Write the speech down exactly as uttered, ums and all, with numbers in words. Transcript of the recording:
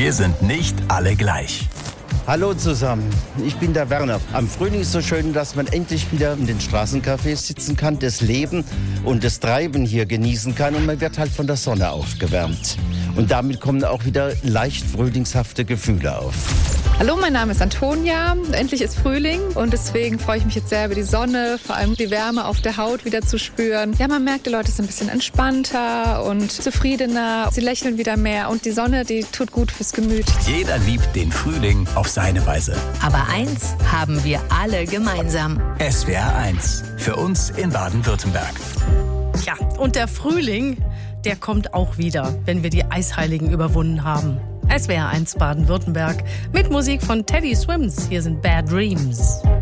Wir sind nicht alle gleich. Hallo zusammen, ich bin der Werner. Am Frühling ist es so schön, dass man endlich wieder in den Straßencafés sitzen kann, das Leben und das Treiben hier genießen kann und man wird halt von der Sonne aufgewärmt. Und damit kommen auch wieder leicht frühlingshafte Gefühle auf. Hallo, mein Name ist Antonia. Endlich ist Frühling und deswegen freue ich mich jetzt sehr über die Sonne, vor allem die Wärme auf der Haut wieder zu spüren. Ja, man merkt, die Leute sind ein bisschen entspannter und zufriedener. Sie lächeln wieder mehr und die Sonne, die tut gut fürs Gemüt. Jeder liebt den Frühling auf seine Weise. Aber eins haben wir alle gemeinsam. S W R eins, für uns in Baden-Württemberg. Ja, und der Frühling, der kommt auch wieder, wenn wir die Eisheiligen überwunden haben. S W R eins Baden-Württemberg mit Musik von Teddy Swims. Hier sind Bad Dreams.